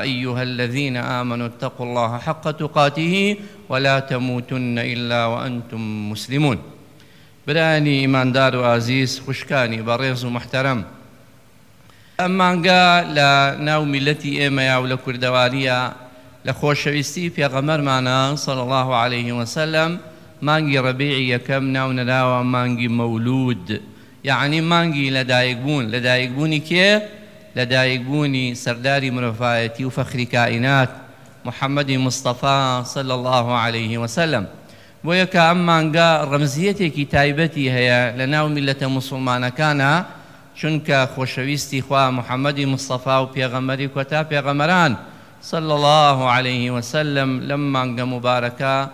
أيها الذين آمنوا اتقوا الله حق تقاته ولا تموتن إلا وأنتم مسلمون. برانی ئیماندار و ئازیز خوشکانی بەڕێز و محتەرەم، ئەم مانگە لە ناو میلەتی ئێمەیە و لە کوردەواریە لە خۆشەویستی پێغەمبەرمانە صلی الله عليه وسلم مانگی ڕەبیعی یەکەم ناو نەراوە مانگی مەولود، یعنی مانگی لەدایکبوون. لەدایکبوونی کێ؟ لەدایکبوونی سەرداری مرۆڤایەتی و فەخری کائینات محەممەدی مستەفا صلی الله عليه وسلم. بۆیە کە ئەم مانگە ڕەمزیەتێکی تایبەتی هەیە لە ناو میلەتە موسڵمانەکانە، چونکە خۆشەویستی خوا محەممەدی مستەفا و پێغەمبەری کۆتا پێغەمبەران صلی الله عليه وسلم لەم مانگە مبارەکە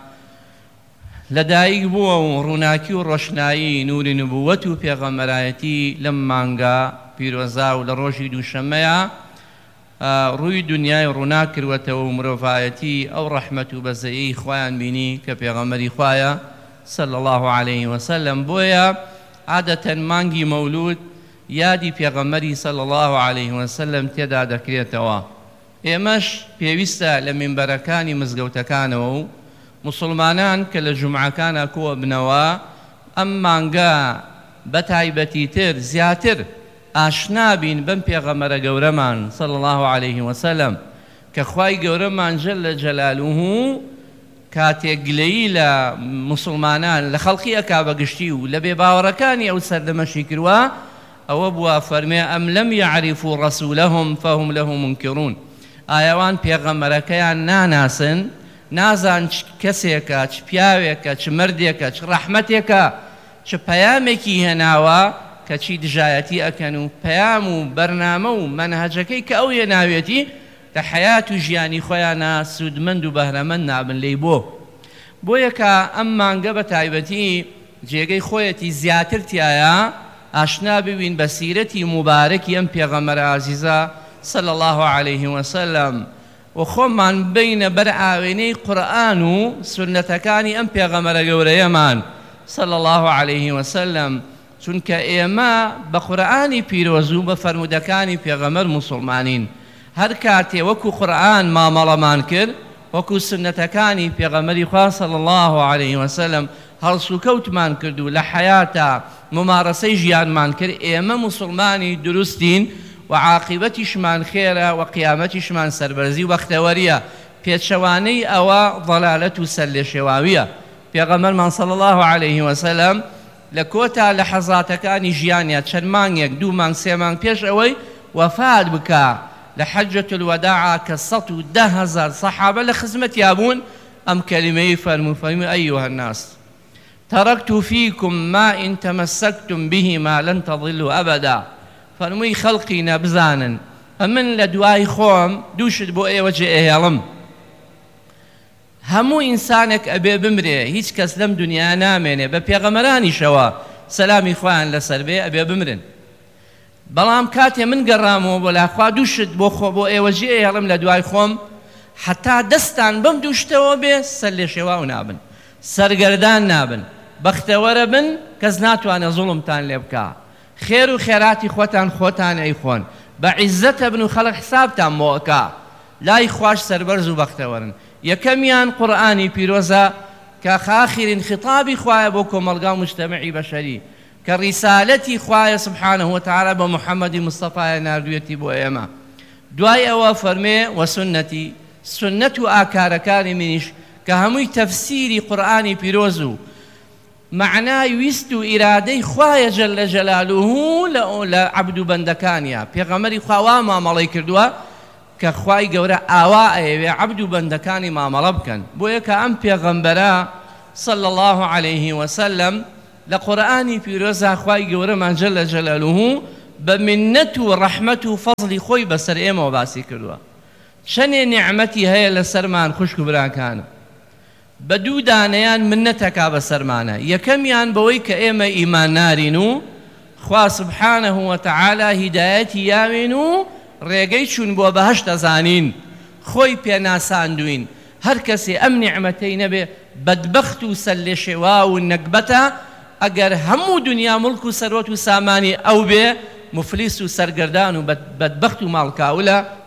لەدایک بووە و ڕووناکی و ڕۆشنایی نوری نبووەت و پێغەمبەرایەتی لەم مانگە پیرۆزا و لە ڕۆژی دووشەممەیە ڕووی دنیای ڕوونا کردوەتەوە و مرۆڤایەتی ئەو ڕەحمەت و بەزەیی خوایان بینی کە پێغەمبەری خوایە صلی الله عليه وسلم. بۆیە عادەتەن مانگی مەولود یادی پێغەمبەری صلی الله عليه وسلم تێدا دەکرێتەوە. ئێمەش پێویستە لە مینبەرەکانی مزگەوتەکانەوە و مسلمانان کە لە جومعەکانە کۆ بنەوە ئەم مانگە بەتایبەتیتر زیاتر ئاشنا بین بەم پێغەمبەرە گەورەمان صلی الله عليه وسلم کە خوای گەورەمان جەلە جەلالوه کاتێک گلەیی لە مسلمانان لە خەڵقی ئەکا بەگشتی و لە بێباوەڕەکانی ئەو سەردەمەشی کردووە، ئەوە بووە فەرمێ ئەم لەم یعرفوا ڕەسوولەهم فەهم لەه منکرون. ئایاوان پێغەمبەرەکەیان ناناسن، نازان چ کەسێکە، چ پیاوێکە، چ مردێکە، چ ڕەحمەتێکە، چ پەیامێکی هێناوە کە چی دژایەتی ئەکەن و پەیام و بەرنامە و مەنهەجەکەی کە ئەو هێناوێتی لە حەیات و ژیانی خۆیانە سوودمەند و بەهرەمەند نابن لێی بۆ. بۆیە کە ئەم مانگە بە تایبەتی جێگەی خۆیەتی زیاتر تایە ئاشنا ببین بە سیرەتی مبارەکی ئەم پێغەمبەرە عەزیزە صلی الله عليه وسلم و خۆمان بینە بەر ئاوێنەی قورئان و سونەتەکانی ئەم پێغەمبەرە گەورەیەمان صلی الله عليه وسلم، چونکە ئێمە بە قورئانی پیرۆز و بە فەرمودەکانی پێغەمبەر موسڵمانین. هەر کاتێ وەکو قورئان مامەڵەمان کرد، وەکو سنەتەکانی پێغەمبەری خوا صلی الله عليه وسلم هەڵسوکەوتمان کرد و لە حەیاتە ممارەسەی ژیانمان کرد، ئێمە موسڵمانی دروستین و عاقبەتیشمان خێرە و قیامەتیشمان سەربەرزی و بەختەوەریە. پێچەوانەی ئەوە ضەلالەت و سەرلێشێواویە. پێغەمبەرمان صلی الله عليه وسلم لە کۆتا لە حەزاتەکانی ژیانیە چەند مانگێک، 2 مانگ 3 مانگ پێش ئەوەی وەفات بکە لە حەجەت الوداع کە 110,000 سەحابە لە خزمەتیا بوون، ئەم کەلیمەی فەرمووی ئەیها الناس تەرەکت فیکم ما ئین تەمەسەکتم بهما لەن تەضلوا ئەبەدا. فەرمووی خەڵقینە بزانن ئەمن لە دوای خۆم دووشت بۆ ئێوە جێئێڵم. هەموو ئینسانێک ئەبێ بمرێ، هیچ کەس لەم دنیا نامێنێ، بە پێغەمبەرانیشەوە سەلامی خۆیان لەسەر بێ ئەبێ بمرن. بەڵام کاتێ من گەڕامەوە بۆ لاخوا دووشت بۆ ئێوە جێئێڵم لە دوای خۆم، حتا دەستان بەم دووشتەوە بێ سەر لێ شێواو نابن، سەرگەردان نابن، بەختەوەرە بن، کەس ناتوانە زوڵمتان لێ بکە، خێر و خێراتی خۆتان ئەیخۆن، بە عیززەتە بن و خەڵق حسابتان بۆکە، لای خوش سەربەرز و بەختەوەرن. یەکەمیان قورئانی پیرۆزە کە خاخرین خطابی خوایە بۆ کۆمەڵگا و مجتەمەعی بەشەری کە ڕیسالەتی خوایە سبحانه وتعالى بە محەممەدی مستەفایە ناردوویەتی بۆ ئێمە. دوای ئەوە فەرمێ وەسونەتی، سنەت و ئاکارەکانی منیش کە هەمووی تەفسیری قورئانی پیرۆز و معنای ویست و ئیرادەی خوایە جەلە جەلالوه لە عەبد و بەندەکانیە. پێغەمبەری خوا وا مامەڵەی کردووە کە خوای گەورە ئاوا ئەیەوێ عەبد و بەندەکانی مامەڵە بکەن. بۆیە کە ئەم پێغەمبەرە صلی الله عليه وسلم لە قورئانی پیرۆزە خوای گەورەمان جەلە جەلالوه بە منەت و ڕەحمەت و فەزڵی خۆی بەسەر ئێمەوە باسی کردووە. چەندێ نعمەتی هەیە لەسەرمان خوشک و براکانم، بە 2 دانەیان منەتەکا بەسەرمانە. یەکەمیان بەوەی کە ئێمە ئیمان نارین و خوا سبحانه وتعالى هیدایەتی یاوین و ڕێگەی چوون بۆ بەهەشت دەزانین، خۆی پێناساندوین. هەر کەسێ ئەم نعمەتەی نەبێ بەدبەخت و سەرلێشێوا و نەکبەتە، ئەگەر هەموو دنیا مڵک و سەرۆت و سامانی ئەو بێ مفلیس و سەرگەردان و بەدبەخت و ماڵکاولە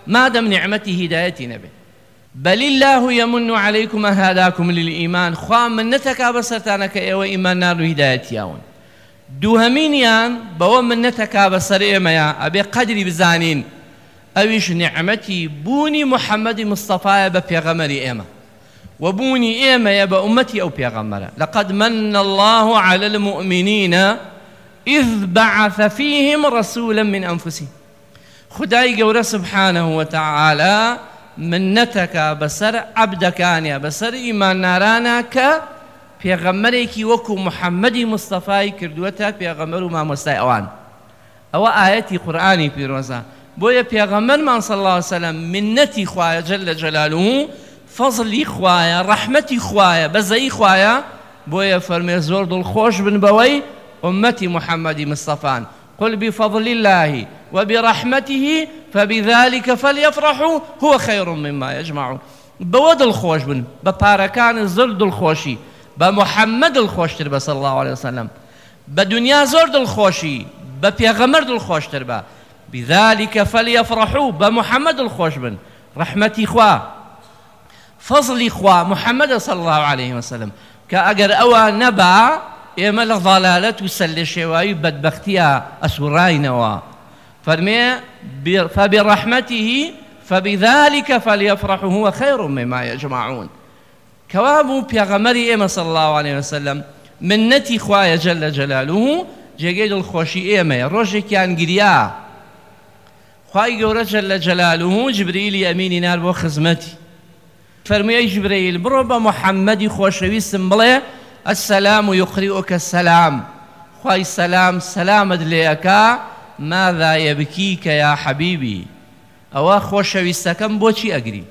مادەم نعمەتی هیدایەتی نەبێ. بل الله يمن عليكم هداكم للإيمان خوا منتك بسرتانا كأيوة إيمان نار هدايتياون دوهمينيان بو منتك بسر إيمايا أبي قدري بزانين أويش نعمتي بوني محمد مصطفى ببيغمري إيما وبوني إيما بأمتي أو بيغمرا لقد من الله على المؤمنين إذ بعث فيهم رسولا من أنفسهم خداي قورة سبحانه وتعالى منتك بسر عبدكانيا بسر إيمان نارانا ك پیغمبرێکی وەکو محەممەدی مستەفای کردووەتە پێغەمبەر و مامۆستای ئەوان ئەوە ئاەتی قورئانی پیرۆزە بۆیە پێغەمبەرمان صلی الله علیه وسلم منەتی خوایە جەل جەلالوه فەزلی خوایە ڕەحمەتی خوایە بەزەیی خوایە بۆیە فەرمێ زۆر دڵخۆش بن بەوەی ئومەتی محەممەدی مستەفان قل بفضل الله وبرحمته فبذلك فليفرحوا هو خير مما يجمعون بەوە دڵخۆش بن بە پارەکان زۆر دڵخۆشی بمحمد الخوشتر با صلى الله عليه وسلم بدنيا زور الخوشي ببيغمر الخوشتر با بذلك فليفرحوا بمحمد الخوش بن رحمتي خوا فضلي خوا محمد صلى الله عليه وسلم كأجر أوى نبع يمل ضلالة وسل شواي بدبختيا أسوراينوا فرمي فبرحمته فبذلك فليفرحوا هو خير مما يجمعون كوابو بيغمري إيما صلى الله عليه وسلم منتي خوايا جل جلاله جيجيد الخوشي إيما روجي كان قريا خواي قورة جل جلاله جبريل أميني نار بو خزمتي فرمي جبريل بروبا محمد خوشوي سنبلي السلام يقرئك السلام خواي السلام سلامت ليكا ماذا يبكيك يا حبيبي أوا خوشوي سكن بوشي أقري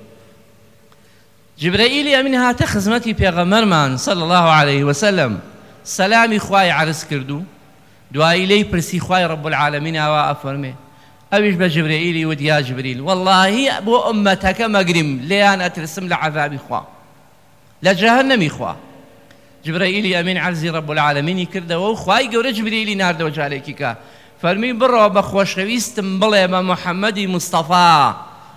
جبرائيل أمين هات خزمتي پیغمبرمان صلى الله عليه وسلم سلامي خواي عرس كردو دعائي لي برسي خواي رب العالمين أوا أفرمي أبيش بجبرائيل ودي يا جبريل والله أبو أمتك مقرم ليان أترسم لعذابي خوا لجهنمي خوا جبرائيل أمين عرزي رب العالمين كردو وخواي قورة جبرائيل نار دو جاليكيكا فرمي برو بخوش خويستم بلي محمد مصطفى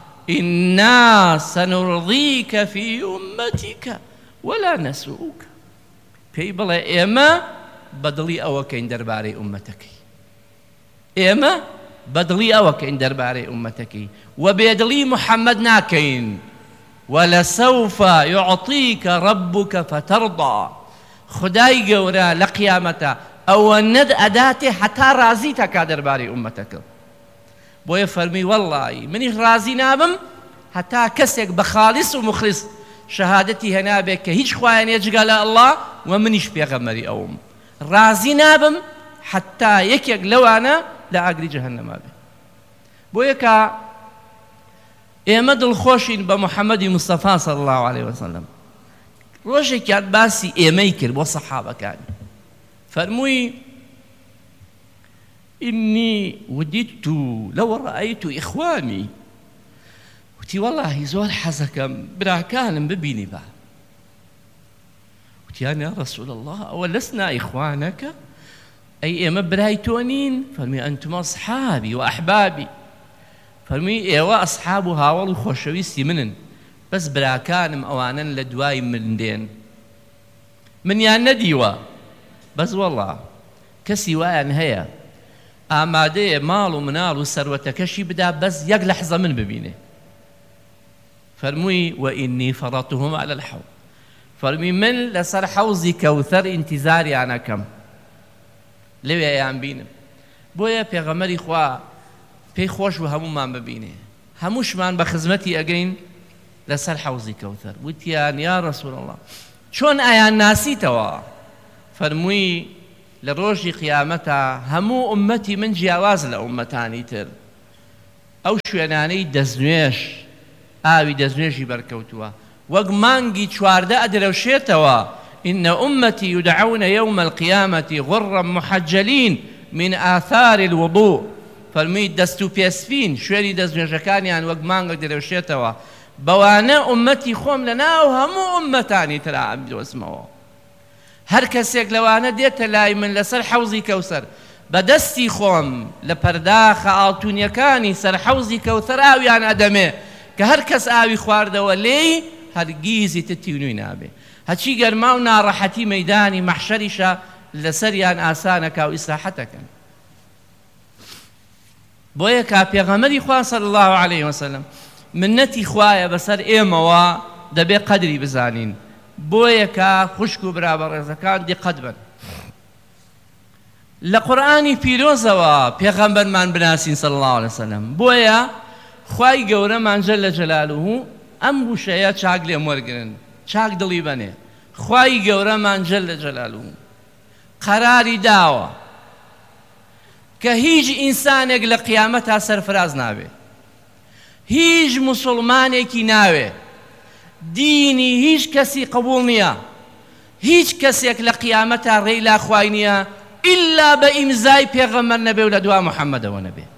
إنا سنرضيك في أمتك ولا نسوءك في بلا إما بدلي أوكين درباري أمتك إما بدلي أوكين درباري أمتك وبيدلي محمد ناكين ولسوف يعطيك ربك فترضى خداي قورا لقيامته أو ند أداتي حتى رازيتك درباري أمتك بويا فرمي والله مني رازي نابم حتى كسك بخالص ومخلص شهادتي هنا بك هيج خوان يجقال الله ومنيش بيغمري أوم رازي نابم حتى يكيق لو أنا لا أقري جهنم أبي بويا كا إيمد الخوشين بمحمد مصطفى صلى الله عليه وسلم روشي كان باسي إيميكر وصحابة كان فرموي إني وددت لو رأيت إخواني وتي والله زول حزكم براكان ببيني با وتي أنا يا رسول الله أولسنا إخوانك أي إما برايتونين فرمي أنتم أصحابي وأحبابي فرمي إيوا أصحاب هاول وخوشويستي منن بس براكان أوانا لدواي من دين من يا نديوا بس والله كسي وان هيا ئامادەیە ماڵ و مناڵ و سەروەتەکەشی بدا بەس یەک لەحزە من ببینێ فەرمووی وئینی فەڕەتهم عەلە الحەوض فەرمی من لەسەر حەوزی کەوثەر ئینتیزاریان ئەکەم لەوێیان بینم بۆیە پێغەمبەری خوا پێی خۆش بوو هەموومان ببینێ هەمووشمان بە خزمەتی ئەگەین لەسەر حەوزی کەوثەر وتیان یا ڕەسوول الله چۆن ئایان ناسیتەوە فەرمووی لروجي قيامتها همو أمتي من جواز لأمتاني تر أو شويناني دزنيش آوي دزنيشي بركوتوا وقمانجي شواردا أدرو شيتوا إن أمتي يدعون يوم القيامة غرا محجلين من آثار الوضوء فرمي دستو بيسفين شويني دزنيشكاني عن وقمانجي أدرو شيتوا بوانا أمتي خوم لنا وهمو أمتاني ترى عبد واسمه هر کەسێک لەوانە دێتە لای من لەسەر حەوزی کەوسەر بەدەستی خۆم لە پەرداخە ئاڵتونیەکانی سەر حەوزی کەوتەر ئاویان ئەدەمێ کە هەر کەس ئاوی خواردەوە لێی هەرگیزی تتیونوی نابێ هەچی گەرما و ناڕەحەتی مەیدانی مەحشەریشە لەسەریان ئاسانەکە و ئیسراحەتەکەن بۆیە کا پێغەمبەری خوا صلی الله علیه وسلم منەتی خوایە بەسەر ئێمەوە دەبێ قەدری بزانین بۆیە کە خوشک و برابەڕێزەکان دیقەت بن لە قورئانی پیرۆزەوە پێغەمبەرمان بناسین صلی الله علیه وسلم بۆیە خوای گەورەمان جەلە جەلالوه ئەم وشەیە چاک لێم وەرگرن چاک دڵی بەنێ خوای گەورەمان جەلە جەلالوه قەراری داوە کە هیچ ئینسانێک لە قیامەتا سەرفراز نابێ هیچ موسڵمانێکی ناوێ دینی هیچ کەسی قبوڵ نییە هیچ کەسێک لە قیامەتا ڕێی لا خوای نییە ئیلا بە ئیمزای پێغەمبەر نەبێ و لە دوا محەممەدەوە نەبێ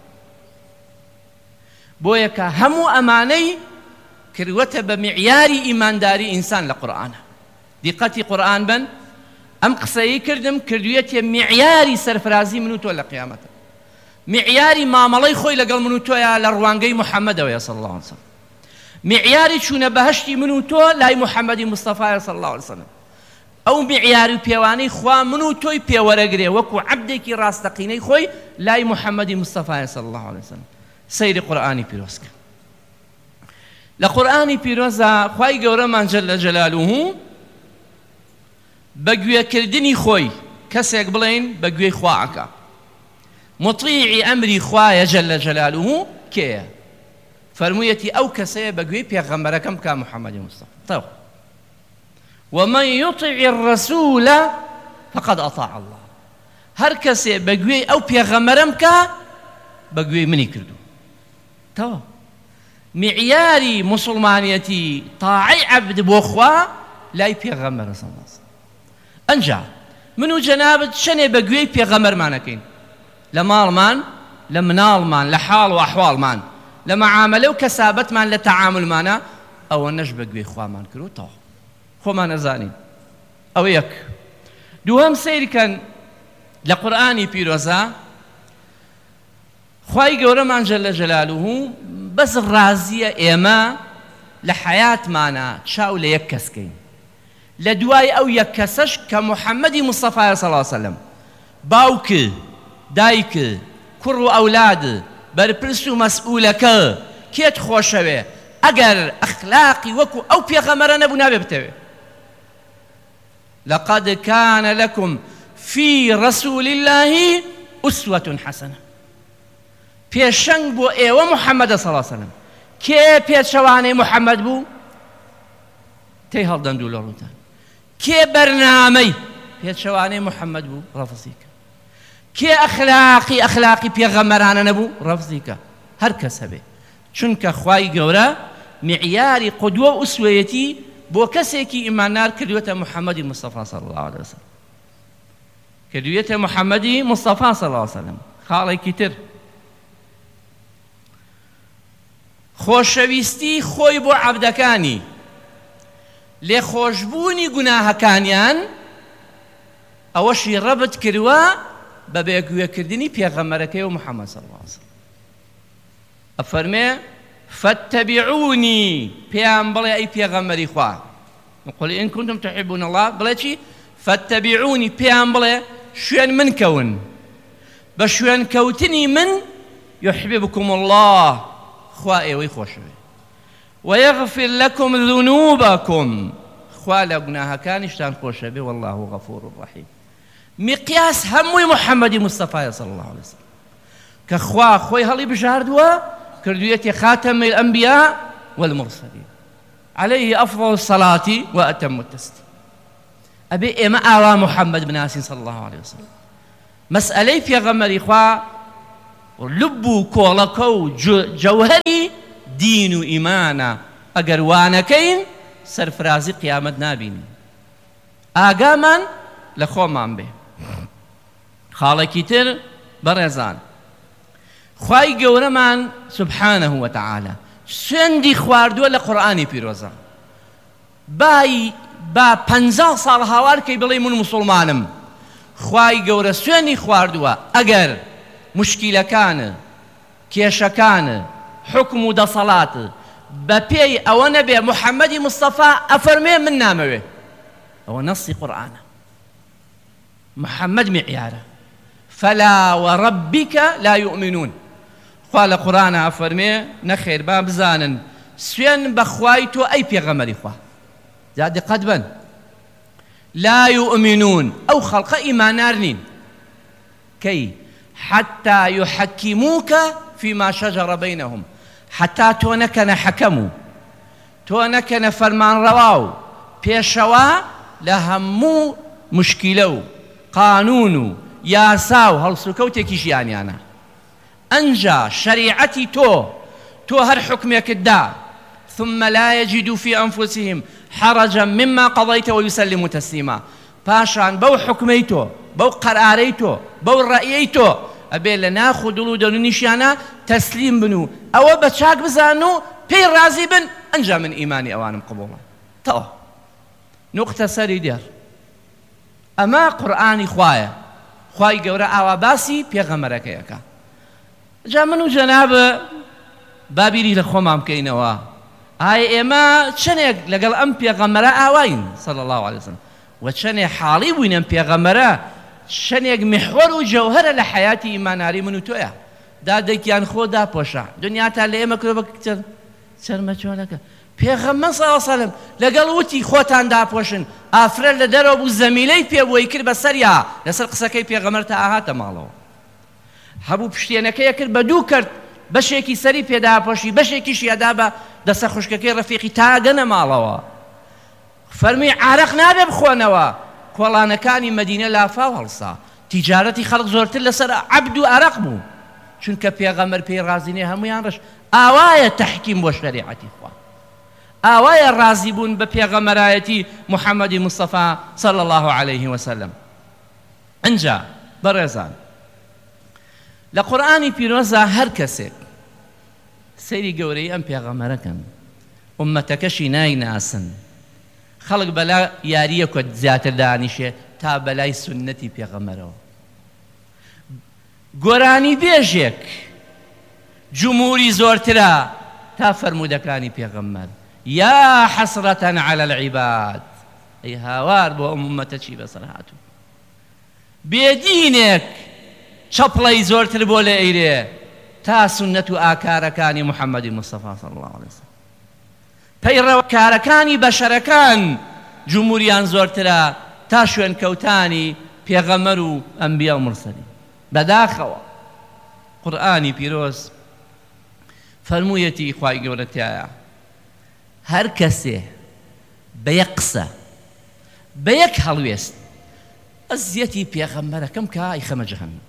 بۆیە کە هەموو ئەمانەی کردوەتە بە معیاری ئیمانداری ئینسان لە قورئانە دیقەتی قورئان بن ئەم قسەیە کردم کردوێتە معیاری سەرفرازی من و تۆ لە قیامەتە معیاری مامەڵەی خۆی لەگەڵ من و تۆیە لە ڕوانگەی محەممەدەوەیە صلی الله علیه وسلم معیاری چوونە بەهەشتی من و تۆ لای محەممەدی مستەفایە صلی الله علیه وسلم ئەو معیاری و پێوانەی خوا من و تۆی پێوەرەگرێ وەکو عەبدێکی ڕاستەقینەی خۆی لای محەممەدی مستەفایە صلی الله علیه وسلم سەیری قورئانی پیرۆزکە لە قورئانی پیرۆزە خوای گەورەمان جەلە جەلالوه بە گوێکردنی خۆی کەسێک بڵێن بە گوێی خواعەکە مطیعی ئەمری خوایە جەلە جەلالوه کێیە فەرموویەتی ئەو کەسەیە بە گوێی پێغەمبەرەکەم بکە محەممەدی مستەفا ومن يطع الرسول فقد أطاع الله هەر کەسێ بە گوێی ئەو پێغەمبەرەم کە بە گوێی منی کردو تەواو معیاری موسڵمانیەتی تاعی عەبد بۆ خوا لای پێغەمبەرە صلی الله علیه وسلم ئەنجا من و جەنابەت شەنێ بە گوێی پێغەمبەرمانەکەین لە ماڵمان لە مناڵمان لە حاڵ و ئەحواڵمان لە مەعامەلە و کەسابەتمان لە تەعاملمانە ئەوە نەش بە گوێی خوامان کردوتەوە خۆمان نەزانین ئەوە یەک دووهەم سەیرکەن لە قورئانی پیرۆزە خوای گەورەمان جەلە جەلالوه بەس ڕازیە ئێمە لە حەیاتمانە چاو لە یەک کەسکەین لە دوای ئەو یەک کەسەش کە محەممەدی مستەفایە صلی الله علیه وسلم باوکە دایکە کوڕ و ئەولاد بەرپرس و مەسئولەکە کێت خۆشەوێ ئەگەر ئەخلاقی وەکو ئەو پێغەمبەرە نەبوو نابێ بتەوێ لقد كان لكم في رسول الله أسوة حسنة پێشەنگ بۆ ئێوە محەممەدە صلی الله علیه وسلم کێ پێچەوانەی محەممەد بوو تێی هەڵدەندوو لە ڕووتان کێ بەرنامەی پێچەوانەی محەممەد بوو ڕەفزیکە کێ ئەخلاقی پێغەمبەرانە نەبوو ڕەفزیکە هەر کەس هەبێ چونکە خوای گەورە معیاری قودوە و ئوسوەیەتی بۆ کەسێکی ئیماندار کردوێتە محەممەدی مستەفا صلی الله علیه وسلم کردوێتە محەممەدی مستەفا صلی الله علیه وسلم خاڵێکی تر خۆشەویستی خۆی بۆ عەبدەکانی لێخۆشبوونی گوناهەکانیان ئەوەشی ڕەبت کردووە بە بێگوێکردنی پێغەمبەرەکەی و محەممەد صلی الله علیه وسلم ئەفەرمێ فاتبعوني پێیان بڵێ ئەی پێغەمبەری خوا قل إن كنتم تحبون الله بڵێ چی فاتبعوني پێیان بڵێ شوێن من کەون بە شوێن کەوتنی من يحببكم الله خوا ئێوەی خۆشەوێ ويغفر لكم ذنوبكم خوا لە گوناهەکانیشتان خۆشەوێ والله غفور رحيم مقیاس هەمووی محەممەدی مستەفایە صلی الله علیه وسلم کە خوا خۆی هەڵی بژاردووە کردوویەتی خاتم الأنبياء والمرسلين عليه أفضل الصلاة وأتم التسليم أبي إما آوا محمد بناسين صلى الله عليه وسلم مسألة في غمر إخوة لبو كولكو جوهري دين إيمانا أقروانكين سرفرازي قيامة نابين آقامان لخومان به خالكي تر برزان خوای گەورەمان سبحانه وتعالى سندی خواردووە لە قورئانی پیرۆزە با 50 ساڵ هاوار کەی بڵێ من موسڵمانم خوای گەورە سوێنی خواردووە ئەگەر مشکیلەکانە کێشەکانە حکم و دەسەڵاتە بە پێی ئەوە نەبێ محەممەدی مستەفا ئەفەرمێ من نامەوێ ئەوە نەسی قورئانە محەممەد معیارە فلا وربك لا يؤمنون خوا لە قورئانە ئەفەرمێ نەخێر با بزانن سوێن بەخوای تۆ ئەی پێغەمبەری خوا جا دقت بن لا يؤمنون أو خلق إيمانار نين كي حتى يحكموك فيما شجر بينهم حتى تونكن حكموا تونكن فرمان رواو بيشوا لهمو مشكلو قانونو ياساو هلسكوتك جياني أنا أنجا شريعتي تو هر حكمك الدا ثم لا يجدوا في أنفسهم حرجا مما قضيت ويسلموا تسليما باشان بو حكميتو بو قراريتو بو رأييتو أبي لنا خدلو دونيشانا تسليم بنو أو بتشاك بزانو بي رازي بن أنجا من إيماني أوانم قبولا تو نقطة سري دير أما قرآني خواي قورا أواباسي بيغمرك يكا جا منو جناب بابيري لخومام كينوا هاي إما چنێک لەگەڵ ئەم پێغەمبەرە ئاواین صلى الله عليه وسلم و چنێ حاڵی بووین ئەم پێغەمبەرە چنێک محور و جەوهرە لە حیاتی ئیماناری من و تۆیە دادێکیان خۆ داپۆشە دنیا تا لە ئێمە کرۆ بە چەرمە چۆنەکە پێغەمبەر صلى الله عليه وسلم لەگەڵ وتی خۆتان داپۆشن ئافرەت لە دەرەوە بوو زەمیلەی پێبووی کرد بەسەریا لەسەر قسەکەی پێغەمبەر تا ئاهاتە ماڵەوە هەبوو پشتێنەکەی کرد بە دوو کرد بەشێکی سەری پێداپۆشی بەشێکیش یادا بە دەسە خوشکەکەی ڕەفیقی تاگەنە ماڵەوە فەرمی عارەق نابێ بخۆنەوە کۆڵانەکانی مەدینە لافاو هەڵسا تیجارەتی خەڵک زۆرتر لەسەر عەبد و عەرەق بوو چونکە پێغەمبەر پێی ڕازی نێ هەمویان ڕەش ئاوایە تەحکیم بۆ شەریعەتی خوا ئاوایە ڕازی بوون بە پێغەمبەرایەتی محەممەدی مستەفا صلى الله عليه وسلم ئەنجا بەڕێزان لە قورئانی پیرۆزە هەر کەسێک سەیری گەورەی ئەم پێغەمبەرەکەن ئوممەتەکەشی نایناسن خەڵک بەلا یاریەکە زیاتر دانیشێ تا بەلای سونەتی پێغەمبەرەوە گۆرانی بێژێک جمهوری زۆرترە تا فەرمودەکانی پێغەمبەر یا حەسرەتەن عەلە العیباد ئەی هاوار بۆ ئەم ئوممەتە چی بەسەر هاتوو بێدینێک چەپڵەی زۆرتر بۆ لە ئەیرێ تا سنەت و ئاکارەکانی محەممەدی مستەفا صلی الله عليه وسلم پەیڕەوکارەکانی بەشەرەکان جمهوریان زۆرترە تا شوێن کەوتانی پێغەمبەر و ئەنبیا و مرسەلین بەداخەوە قورئانی پیرۆز فەرموویەتی خوای گەورە تایە هەر کەسێ بە یەک قسە بە یەک هەڵوێست ئەزیەتی پێغەمبەرەکەم کە ئەیخەمە جەهەنەم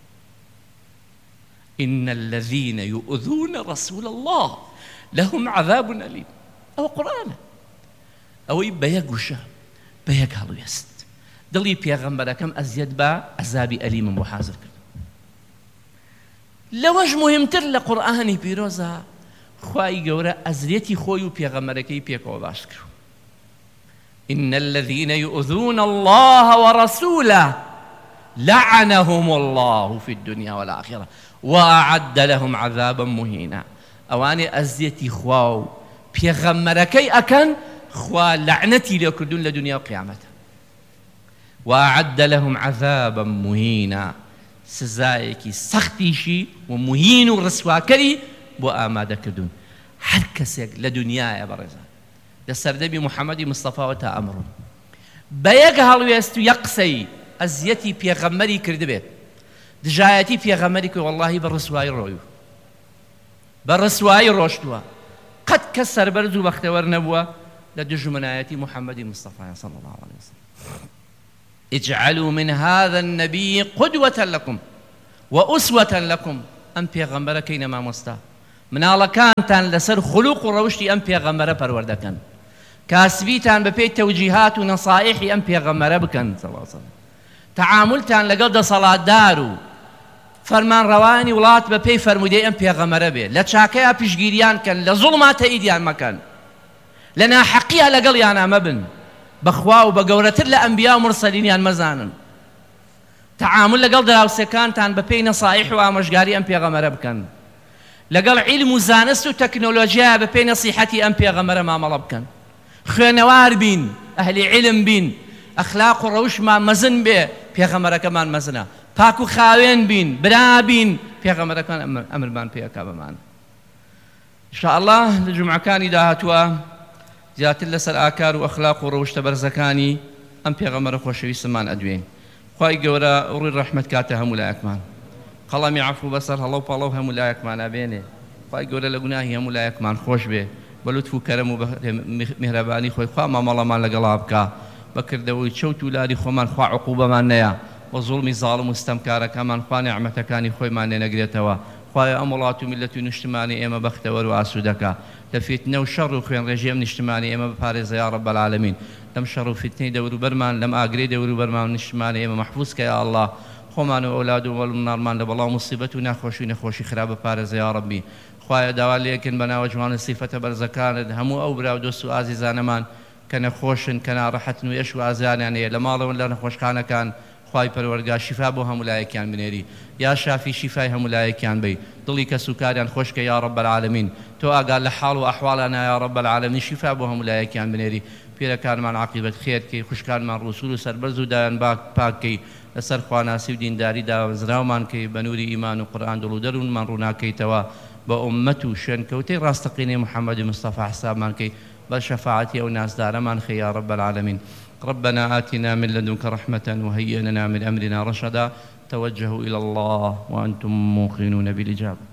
إن الذين يؤذون رسول الله لهم عذاب أليم أو قرآن أو بيجوشة بيجهلوا يست دلي بيغمبر كم أزيد با عذاب أليم محاذر لوج مهمتر لقرآن بيروزا خواي جورا أزريتي خويو بيغمبر كي بيكو باشكرو إن الذين يؤذون الله ورسوله لعنهم الله في الدنيا والآخرة وأعد لهم عذابا مهينا أواني أزيتي خواو بيغمركي أكن خوا لعنتي ليكردون لدنيا وقيامتها وأعد لهم عذابا مهينا سزايكي سختيشي ومهين ورسواكري بو آماده كردون هر كسيك لدنيا يا برزان لسردبي محمد مصطفى وتا أمرون بيقهل ويستو يقسي أزيتي بيغمري كردبت دجايتي بيغمري كي والله بالرسواي رويو بالرسواي روشتوا قد كسر برزو بختور نبوة لدجو منايتي محمد مصطفى صلى الله عليه وسلم اجعلوا من هذا النبي قدوة لكم وأسوة لكم أم بيغمبر كينما مستا من الله كانتان لسر خلوق روشتي أم بيغمبر پروردكن كاسبيتان ببيت توجيهات ونصائح أم بيغمبر بكن صلى الله عليه وسلم تعاملتان لقد صلاة دارو فرمان رواني ولات ببي فرمودي أم بيغمبر بي لتشاكيا بيشجيريان كان لظلمات ايديان مكان لنا حقيا لقليانا مبن بخوا وبقورتر لأنبياء ومرسلين مزانا تعامل لەگەڵ دراوسەکانتان بە پێی نەسائح و ئامۆژگاری ئەم پێغەمبەرە بکەن لەگەڵ عیلم و زانست و تەکنۆلۆژیا بە پێی نەسیحەتی ئەم پێغەمبەرە مامەڵە بکەن خوێنەوار بین ئەهلی عیلم بین ئەخلاق و ڕەوشمان مەزن بێ پێغەمبەرەکەمان مەزنە پاک و خاوێن بین برا بین پێغەمبەرەکان ئەمرمان پێەکا بەمان ئینشاءالله لە جومعەکانی داهاتووە زیاتر لەسەر ئاکار و ئەخلاق و ڕەوشتە بەرزەکانی ئەم پێغەمبەرە خۆشەویستمان ئەدوێن خوای گەورە ڕووی ڕەحمەت کاتە هەموو لایەکمان قەڵەمی عەفو بەسەر هەڵە و پاڵە و هەموو لایەکمان ئەبێنێ خوای گەورە لە گوناهی هەموو لایەکمان خۆش بێ بە لوتف و کەرەم و میهرەبانی خۆی خوا مامەڵەمان لەگەڵا بکە بەکردەوەی چەوت و لاری خۆمان خوا عقوبەمان نەیە بە زوڵمی زاڵم و ستەمکارەکەمان خوا نێعمەتەکانی خۆیمان لێ نەگرێتەوە خوای ئەم وڵات و میلەت و نیشتمانی ئێمە بەختەوەر و ئاسوودەکە لە فیتنە و شەڕ و خوێنڕێژی ئەم نیشتمانی ئێمە بپارێزە یا رب العالمین لەم شەڕ و فیتنەی دەوروبەرمان لەم ئاگرەی دەوروبەرمان نیشتمانی ئێمە مەحفوظ کە یا الله خۆمان و ئەولاد و وەڵمناڵمان لە بەڵاو مصیبەت و ناخۆشی نەخۆشی خراپ بپارێزە یا ربی خوایە داوا لێکن بە ناوە جوانە سیفەتە بەرزەکانت هەموو ئەو برا و دۆست و ئازیزانەمان کە نەخۆشن کە ناڕەحەتن و ئێش و ئازانیان هەیە لە ماڵەوە لە نەخۆشخانەکان خوای پەروەردگار شیفا بۆ هەموو لایەکیان بنێری یا شافی شیفای هەموو لایەکیان بی دڵی کەس و کاریان خۆشکە یا رب العالمین تۆ ئاگار لە حاڵ و ئەحواڵانە یا رب العالمین شیفا بۆ هەموو لایەکیان بنێری پیرەکانمان عاقبەت خێرکەی خوشکانمان ڕوسول و سەربەرز و دایان پاککەی لەسەر خواناسی و دینداری داوەزراومان کەی بە نووری ئیمان و قورئان دڵ و دەروونمان ڕووناکەیتەوە بە ئوممەت و شوێنکەوتەی ڕاستەقینەی محەممەدی مستەفا حسابمان کەی بە شەفاعەتی ئەو نازدارەمان خەی یا رب العالمین ربنا آتنا من لدنك رحمة وهيئ لنا من أمرنا رشدا توجهوا إلى الله وأنتم موقنون بالإجابة